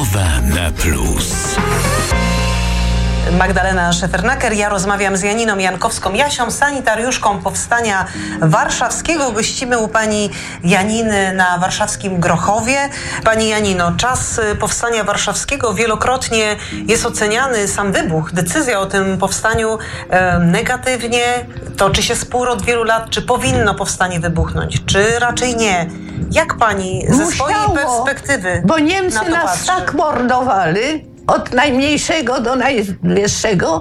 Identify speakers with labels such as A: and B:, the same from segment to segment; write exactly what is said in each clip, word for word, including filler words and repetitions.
A: Rozmowa na plus.
B: Magdalena Szefernaker, ja rozmawiam z Janiną Jankowską-Jasią, sanitariuszką Powstania Warszawskiego. Gościmy u pani Janiny na warszawskim Grochowie. Pani Janino, czas Powstania Warszawskiego wielokrotnie jest oceniany, sam wybuch, decyzja o tym powstaniu e, negatywnie. Toczy się spór od wielu lat, czy powinno powstanie wybuchnąć, czy raczej nie. Jak pani ze
C: Musiało,
B: swojej perspektywy
C: bo Niemcy
B: na to
C: nas
B: patrzy?
C: tak mordowali, od najmniejszego do najwyższego,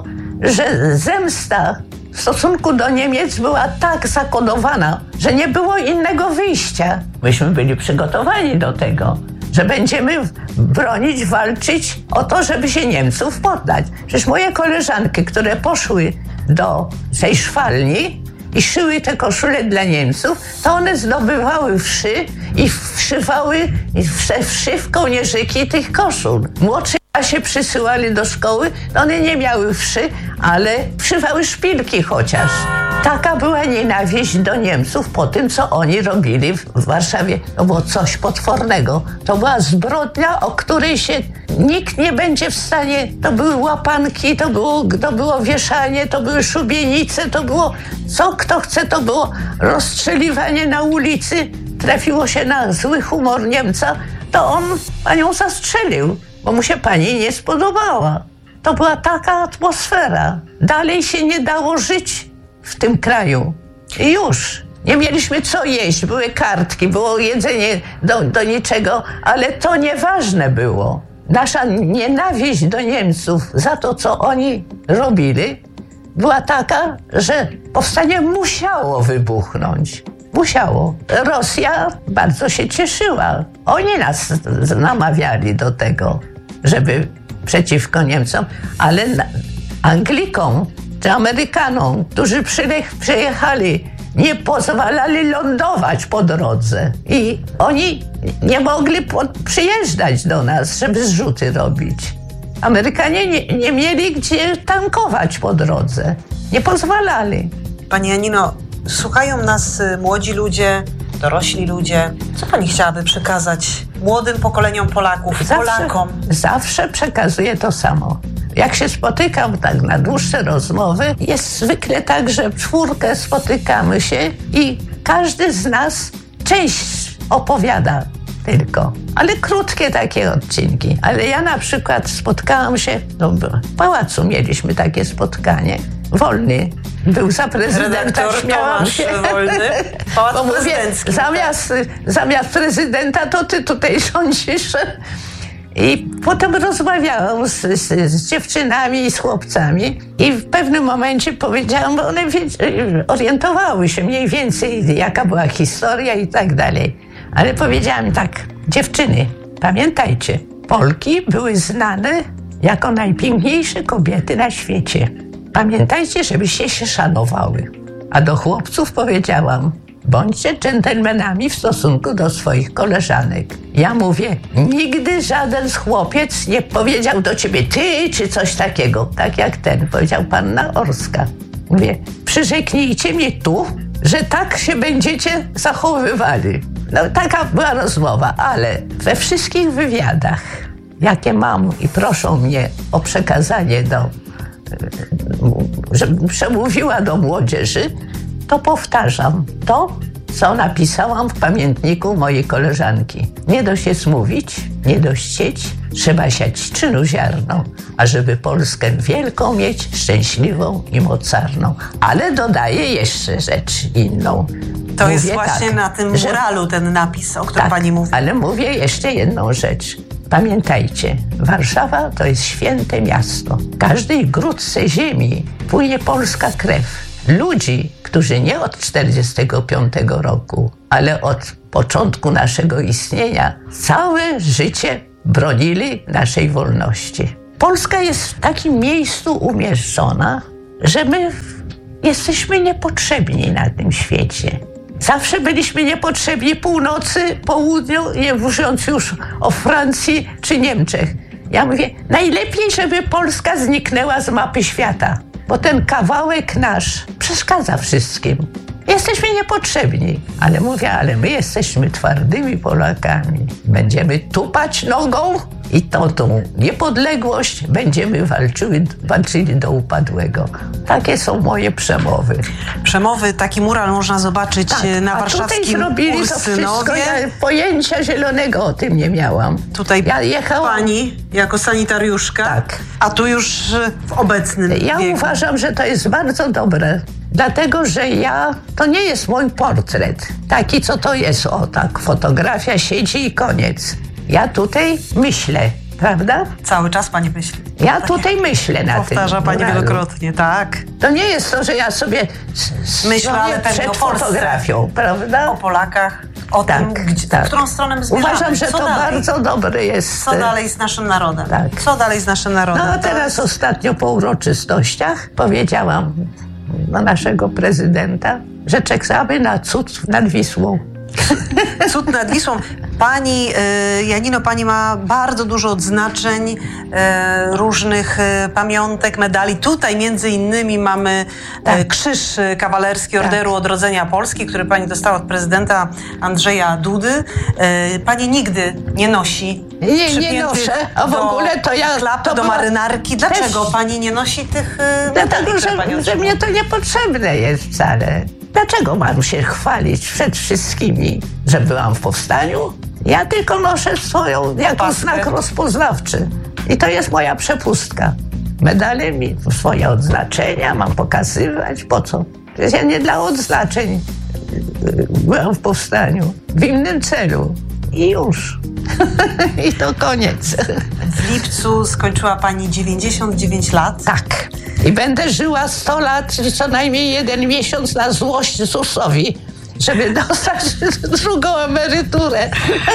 C: że zemsta w stosunku do Niemiec była tak zakodowana, że nie było innego wyjścia. Myśmy byli przygotowani do tego, że będziemy bronić, walczyć o to, żeby się Niemców poddać. Przecież moje koleżanki, które poszły do tej szwalni i szyły te koszule dla Niemców, to one zdobywały wszy i wszywały wszy w kołnierzyki tych koszul. Młodsze się przysyłali do szkoły, one nie miały wszy, ale wszywały szpilki chociaż. Taka była nienawiść do Niemców po tym, co oni robili w Warszawie. To było coś potwornego. To była zbrodnia, o której się nikt nie będzie w stanie... To były łapanki, to było, to było wieszanie, to były szubienice, to było... Co kto chce, to było rozstrzeliwanie na ulicy. Trafiło się na zły humor Niemca, to on panią zastrzelił, bo mu się pani nie spodobała. To była taka atmosfera. Dalej się nie dało żyć w tym kraju. I już. Nie mieliśmy co jeść. Były kartki, było jedzenie do, do niczego, ale to nieważne było. Nasza nienawiść do Niemców za to, co oni robili, była taka, że powstanie musiało wybuchnąć. Musiało. Rosja bardzo się cieszyła. Oni nas namawiali do tego, żeby przeciwko Niemcom, ale Anglikom czy Amerykanom, którzy przyjechali, nie pozwalali lądować po drodze. I oni nie mogli pod, przyjeżdżać do nas, żeby zrzuty robić. Amerykanie nie, nie mieli gdzie tankować po drodze. Nie pozwalali.
B: Pani Janino, słuchają nas młodzi ludzie, dorośli ludzie. Co pani chciałaby przekazać młodym pokoleniom Polaków,
C: zawsze,
B: Polakom?
C: Zawsze przekazuję to samo. Jak się spotykam tak na dłuższe rozmowy, jest zwykle tak, że w czwórkę spotykamy się i każdy z nas część opowiada tylko. Ale krótkie takie odcinki. Ale ja na przykład spotkałam się, no w pałacu mieliśmy takie spotkanie. Wolny był za prezydenta,
B: Redaktor
C: śmiałam
B: Tomasz
C: się.
B: Wolny, Pałac
C: Bo mówię,
B: Prezydencki.
C: zamiast, zamiast prezydenta, to ty tutaj rządzisz. I potem rozmawiałam z, z, z dziewczynami i z chłopcami i w pewnym momencie powiedziałam, bo one orientowały się mniej więcej, jaka była historia i tak dalej. Ale powiedziałam tak, dziewczyny, pamiętajcie, Polki były znane jako najpiękniejsze kobiety na świecie. Pamiętajcie, żebyście się szanowały. A do chłopców powiedziałam, bądźcie dżentelmenami w stosunku do swoich koleżanek. Ja mówię, nigdy żaden chłopiec nie powiedział do ciebie ty czy coś takiego. Tak jak ten, powiedział panna Orska. Mówię, przyrzeknijcie mi tu, że tak się będziecie zachowywali. No taka była rozmowa, ale we wszystkich wywiadach, jakie mam i proszą mnie o przekazanie do, żebym przemówiła do młodzieży, to powtarzam to, co napisałam w pamiętniku mojej koleżanki. Nie dość jest mówić, nie dość sieć, trzeba siać czynu ziarno, ażeby Polskę wielką mieć, szczęśliwą i mocarną. Ale dodaję jeszcze rzecz inną.
B: To
C: mówię
B: jest właśnie
C: tak,
B: na tym
C: że...
B: muralu ten napis, o którym
C: tak,
B: pani mówi.
C: Ale mówię jeszcze jedną rzecz. Pamiętajcie, Warszawa to jest święte miasto. W każdej grudce ziemi płynie polska krew. Ludzi, którzy nie od czterdziestego piątego roku, ale od początku naszego istnienia, całe życie bronili naszej wolności. Polska jest w takim miejscu umieszczona, że my jesteśmy niepotrzebni na tym świecie. Zawsze byliśmy niepotrzebni północy, południu, nie mówiąc już o Francji czy Niemczech. Ja mówię, najlepiej, żeby Polska zniknęła z mapy świata, bo ten kawałek nasz przeszkadza wszystkim. Jesteśmy niepotrzebni, ale mówię, ale my jesteśmy twardymi Polakami. Będziemy tupać nogą i to tą niepodległość będziemy walczyły, walczyli do upadłego. Takie są moje przemowy.
B: Przemowy, taki mural można zobaczyć
C: Tak,
B: na
C: a
B: warszawskim
C: tutaj zrobili to wszystko,
B: Ursynowie.
C: ja pojęcia zielonego o tym nie miałam.
B: Tutaj
C: ja jechałam,
B: pani jako sanitariuszka,
C: Tak.
B: a tu już w obecnym
C: Ja
B: wieku.
C: uważam, że to jest bardzo dobre, dlatego że ja, to nie jest mój portret, taki co to jest, o tak, fotografia siedzi i koniec. Ja tutaj myślę, prawda?
B: Cały czas pani myśli.
C: Ja
B: Takie
C: tutaj myślę na tym.
B: Powtarza pani
C: muralu.
B: wielokrotnie, tak.
C: To nie jest to, że ja sobie s-
B: Myślę,
C: stoję
B: ale pewnie
C: przed
B: o Polsce.
C: fotografią, prawda?
B: O Polakach, o tym,
C: Tak,
B: gdzie,
C: tak.
B: w którą stronę my zmierzamy.
C: Uważam, że
B: Co
C: to
B: dalej?
C: bardzo dobre jest.
B: Co dalej z naszym narodem?
C: Tak.
B: Co dalej z naszym narodem?
C: No a
B: To
C: teraz
B: jest-
C: ostatnio po uroczystościach powiedziałam do naszego prezydenta, że czekamy na cud nad Wisłą.
B: Cud nad Wisłą. Pani e, Janino, pani ma bardzo dużo odznaczeń, e, różnych e, pamiątek, medali. Tutaj między innymi mamy e,
C: Tak.
B: krzyż e, kawalerski Orderu
C: Tak.
B: Odrodzenia Polski, który pani dostała od prezydenta Andrzeja Dudy. E, pani nigdy nie nosi
C: Nie, nie
B: przypiętych
C: noszę, a w
B: do
C: ogóle to ja-
B: klapy,
C: to
B: do
C: była
B: marynarki. Dlaczego
C: też-
B: pani nie nosi tych e, medali,
C: Dlatego,
B: które pani
C: że, że
B: otrzymała?
C: mnie to niepotrzebne jest wcale. Dlaczego mam się chwalić przed wszystkimi, że byłam w powstaniu? Ja tylko noszę swoją jako
B: Opaskę.
C: znak rozpoznawczy. I to jest moja przepustka. Medale mi, swoje odznaczenia mam pokazywać. Po co? Przecież ja nie dla odznaczeń byłam w powstaniu. W innym celu. I już. I to koniec.
B: W lipcu skończyła pani dziewięćdziesiąt dziewięć lat.
C: Tak. I będę żyła sto lat, czyli co najmniej jeden miesiąc na złość zusowi, żeby dostać drugą emeryturę.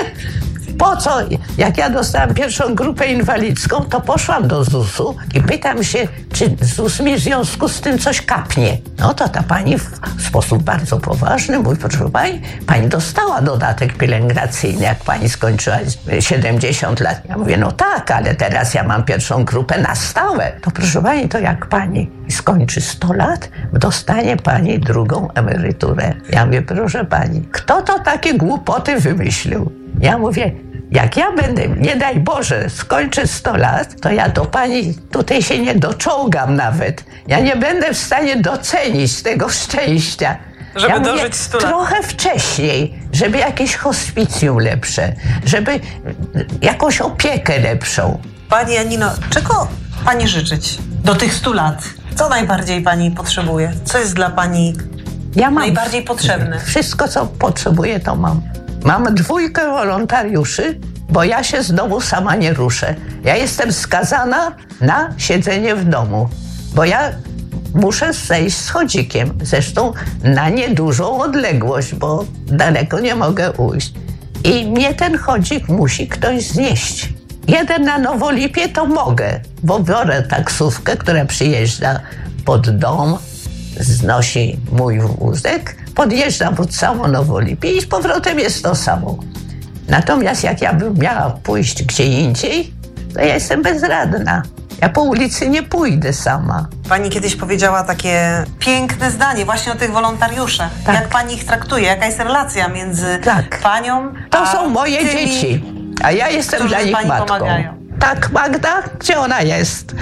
C: Po co? Jak ja dostałam pierwszą grupę inwalidzką, to poszłam do zusu i pytam się, czy ZUS mi w związku z tym coś kapnie. No to ta pani w sposób bardzo poważny mówi, proszę pani, pani dostała dodatek pielęgnacyjny, jak pani skończyła siedemdziesiąt lat. Ja mówię, no tak, ale teraz ja mam pierwszą grupę na stałe. To proszę pani, to jak pani skończy sto lat, dostanie pani drugą emeryturę. Ja mówię, proszę pani, kto to takie głupoty wymyślił? Ja mówię, jak ja będę, nie daj Boże, skończę sto lat, to ja do pani tutaj się nie doczołgam nawet. Ja nie będę w stanie docenić tego szczęścia.
B: Żeby
C: ja mówię,
B: dożyć stu lat.
C: trochę wcześniej, żeby jakieś hospicjum lepsze, żeby jakąś opiekę lepszą.
B: Pani Janino, czego pani życzyć do tych stu lat? Co najbardziej pani potrzebuje? Co jest dla pani
C: Ja mam
B: najbardziej potrzebne?
C: Wszystko, co potrzebuję, to mam. Mam dwójkę wolontariuszy, bo ja się z domu sama nie ruszę. Ja jestem skazana na siedzenie w domu, bo ja muszę zejść z chodzikiem. Zresztą na niedużą odległość, bo daleko nie mogę ujść. I mnie ten chodzik musi ktoś znieść. Jeden na Nowolipie to mogę, bo biorę taksówkę, która przyjeżdża pod dom, znosi mój wózek, podjeżdżam pod samo Nowolipie i z powrotem jest to samo. Natomiast jak ja bym miała pójść gdzie indziej, to ja jestem bezradna. Ja po ulicy nie pójdę sama.
B: Pani kiedyś powiedziała takie piękne zdanie właśnie o tych wolontariuszach.
C: Tak.
B: Jak pani ich traktuje? Jaka jest relacja między
C: Tak.
B: panią
C: To
B: a
C: są moje
B: tymi,
C: dzieci, a ja jestem
B: którzy
C: dla nich
B: pani
C: matką.
B: pomagają?
C: Tak, Magda? Gdzie ona jest?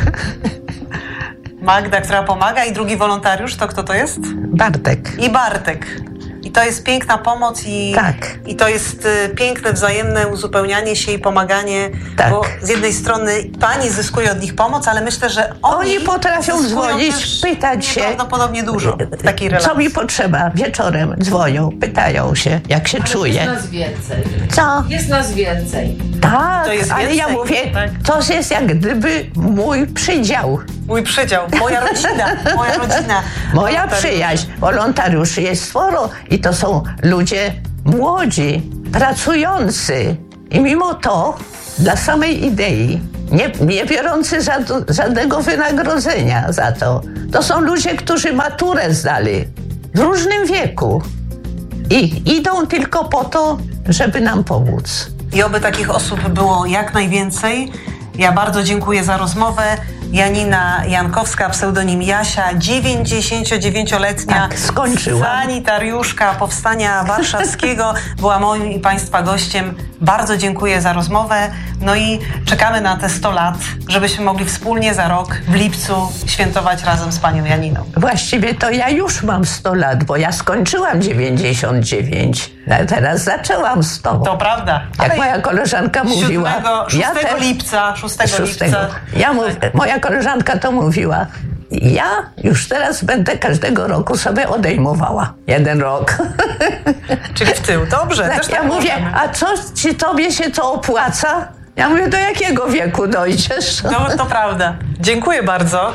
B: Magda, która pomaga, i drugi wolontariusz, to kto to jest?
C: Bartek.
B: I Bartek. I to jest piękna pomoc i,
C: Tak.
B: i to jest y, piękne wzajemne uzupełnianie się i pomaganie,
C: Tak.
B: bo z jednej strony pani zyskuje od nich pomoc, ale myślę, że oni,
C: Oni potrafią
B: zyskują
C: dzwonić,
B: też
C: pytać się.
B: prawdopodobnie dużo w takiej relacji.
C: Co mi potrzeba? Wieczorem dzwonią, pytają się, jak się
D: Jest
C: czuję.
D: nas więcej.
C: Co?
D: Jest nas więcej.
C: Tak,
B: To jest
C: ale ja
B: więcej,
C: mówię,
B: tak.
C: to jest jak gdyby mój przydział.
B: Mój przydział, moja rodzina, moja rodzina.
C: Moja
B: Wolontariuszy.
C: przyjaźń, wolontariuszy jest sporo i to są ludzie młodzi, pracujący i mimo to dla samej idei, nie, nie biorący za, żadnego wynagrodzenia za to. To są ludzie, którzy maturę zdali w różnym wieku i idą tylko po to, żeby nam pomóc.
B: I oby takich osób było jak najwięcej. Ja bardzo dziękuję za rozmowę. Janina Jankowska, pseudonim Jasia, dziewięćdziesięciodziewięcioletnia
C: Tak, skończyłam.
B: sanitariuszka Powstania Warszawskiego, była moim i państwa gościem. Bardzo dziękuję za rozmowę. No i czekamy na te sto lat, żebyśmy mogli wspólnie za rok w lipcu świętować razem z panią Janiną.
C: Właściwie to ja już mam sto lat, bo ja skończyłam dziewięćdziesiąt dziewięć, a teraz zaczęłam sto.
B: To prawda.
C: Jak
B: Ale
C: moja koleżanka mówiła...
B: szóstego
C: ja te-
B: lipca, szóstego
C: szóstego.
B: lipca.
C: Ja mów, moja koleżanka to mówiła. Ja już teraz będę każdego roku sobie odejmowała. Jeden rok.
B: Czyli w tył. Dobrze,
C: Tak,
B: też
C: ja
B: tak
C: mówię,
B: możemy.
C: a co ci tobie się to opłaca? Ja mówię, do jakiego wieku dojdziesz?
B: No, to prawda. Dziękuję bardzo.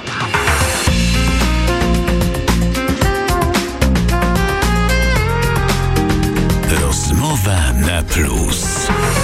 A: Rozmowa na plus.